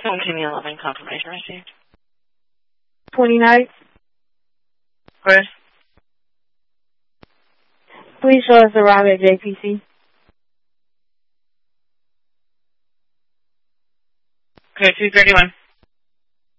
1711 confirmation received. 29th. Chris? Please show us around at JPC. Okay, 231.